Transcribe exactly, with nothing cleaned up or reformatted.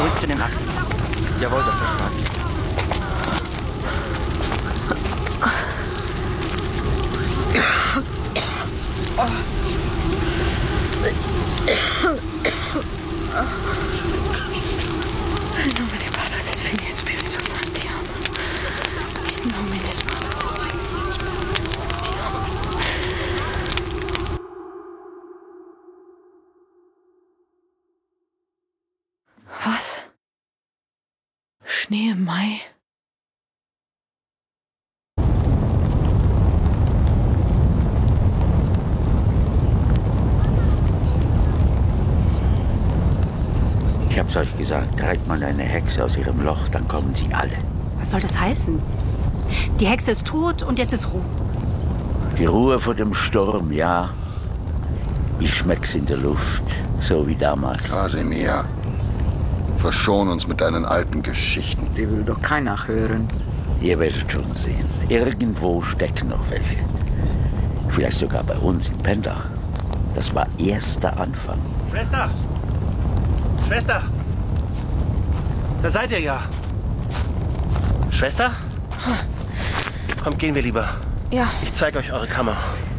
Zurück zu den Akten. Jawohl, Doktor Schwarz. In nomine Patris et Filii et Spiritus Sancti. In nomine Patris et Filii et Spiritus Sancti. Was? Schnee im Mai? Ich hab's euch gesagt, treibt mal eine Hexe aus ihrem Loch, dann kommen sie alle. Was soll das heißen? Die Hexe ist tot und jetzt ist Ruhe. Die Ruhe vor dem Sturm, ja. Ich schmeck's in der Luft, so wie damals. Kasimir, verschon uns mit deinen alten Geschichten. Die will doch keiner hören. Ihr werdet schon sehen. Irgendwo stecken noch welche. Vielleicht sogar bei uns im Pendach. Das war erster Anfang. Schwester! Schwester! Da seid ihr ja. Schwester? Kommt, gehen wir lieber. Ja. Ich zeige euch eure Kammer.